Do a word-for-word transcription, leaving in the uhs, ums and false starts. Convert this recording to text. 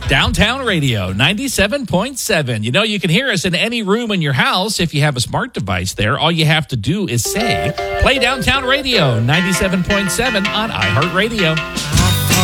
Downtown Radio, ninety-seven point seven. You know, you can hear us in any room in your house if you have a smart device there. All you have to do is say, play Downtown Radio, ninety-seven point seven on iHeartRadio.